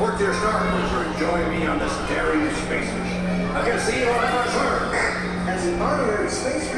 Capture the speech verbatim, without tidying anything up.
Report to your Star Cruiser and join me on this daring space mission. I can see you on our turn. As an honorary space